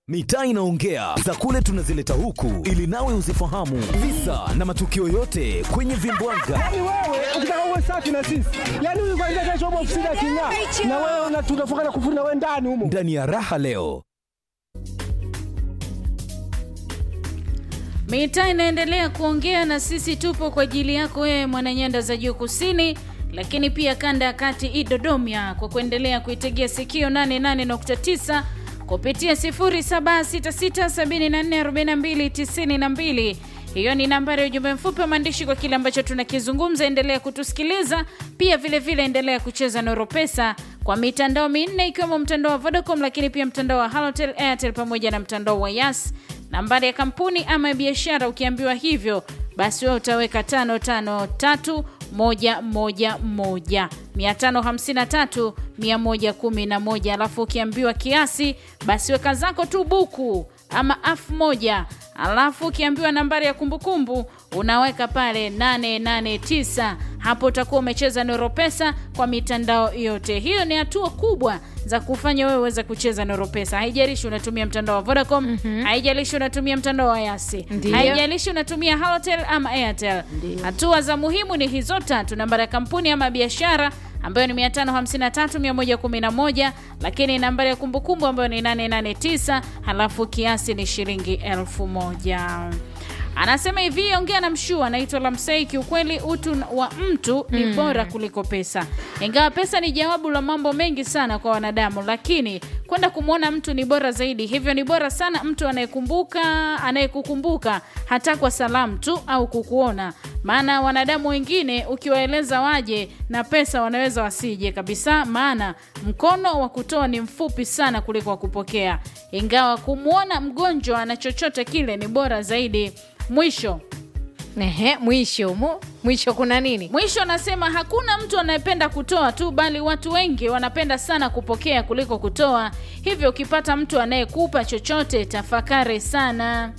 Mitaa inaongea, za kule tunazileta huku ili nawe uzifahamu visa na matukio yote kwenye Vimbwanga. Yaani wewe ukitaka uwe safi na sisi, yaani huyu kwanza kesho hapo ofisini aking'aa, na wewe unatufunga na kufuna wewe ndani humo. Ndani ya Raha Leo. Mitaa inaendelea kuongea na sisi tupo kwa ajili yako wewe mwananyanda za juu kusini, lakini pia kanda ya kati Dodoma kwa kuendelea kuitegea sikio 88.9 kupitia 0766744292. Hiyo ni nambari ya ujumbe mfupi wa maandishi kwa kile ambacho tunakizungumza. Endelea kutusikiliza, pia vile vile endelea kucheza Noro Pesa kwa mitandao minne ikiwemo mtandao wa Vodacom, lakini pia mtandao wa Halotel, Airtel pamoja na mtandao wa Yas. Nambari ya kampuni ama ya biashara ukiambiwa hivyo, basi wewe utaweka 553111 553 alafu ukiambiwa kiasi basi weka zako tu buku ama 1000, alafu ukiambiwa nambari ya kumbukumbu unaweka pale 889. Hapo utakuwa umecheza Noro Pesa kwa mitandao yote. Hiyo ni hatua kubwa za kufanya wewe uweze kucheza Noro Pesa. Haijalishi unatumia mtandao wa Vodacom, haijalishi unatumia mtandao wa Yasi, haijalishi unatumia Halotel ama Airtel. Hatua za muhimu ni hizo tatu: nambari ya kampuni ama biashara ambayo ni 553111, lakini nambari ya kumbukumbu ambayo ni 889, halafu kiasi ni shilingi 1000. Anasema hivi, ongea na Mshua, anaitwa Lamsei. Kiukweli utu wa mtu ni bora kuliko pesa. Ingawa pesa ni jawabu la mambo mengi sana kwa wanadamu, lakini kwenda kumuona mtu ni bora zaidi. Hivyo ni bora sana mtu anayekukumbuka hata kwa salamu tu au kukuona. Maana wanadamu wengine ukiwaeleza waje na pesa wanaweza wasije kabisa, maana mkono wa kutoa ni mfupi sana kuliko wa kupokea. Ingawa kumuona mgonjwa na chochote kile ni bora zaidi. Mwisho kuna nini? Mwisho anasema hakuna mtu anayependa kutoa tu, bali watu wengi wanapenda sana kupokea kuliko kutoa. Hivyo ukipata mtu anayekupa chochote, tafakari sana.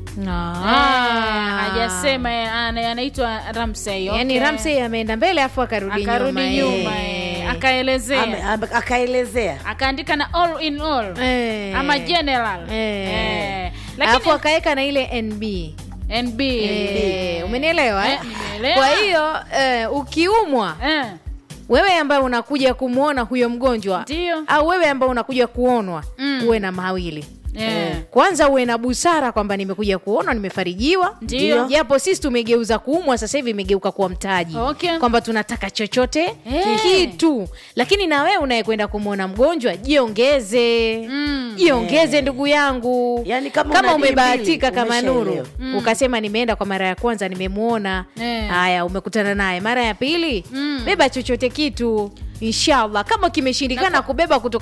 Hajasema anaitwa Ramsey. Okay. Yaani Ramsey ameenda mbele afu akarudi nyuma. Akaelezea. Akaandika na all in all. Ama general. Lakini afu akaeka na ile NB. Umenielewa? Kwa hiyo ukiumwa wewe ambaye unakuja kumuona huyo mgonjwa, au wewe ambaye unakuja kuonwa, uwe na mawili. Kwanza uwe na busara kwamba nimekuja kuona, nimefarijiwa. Japo sisi tumegeuza kuumwa sasa hivi imegeuka kuwa mtaji. Kwamba tunataka chochote kitu. Lakini na wewe unayekwenda kumuona mgonjwa, jiongeze. Jiongeze ndugu yangu. Yani kama umebahatika kama Nuru, ukasema nimeenda kwa mara ya kwanza nimemuona. Haya, umekutana naye mara ya pili, beba chochote kitu. Inshallah kama kimeshindikana kubeba kutoka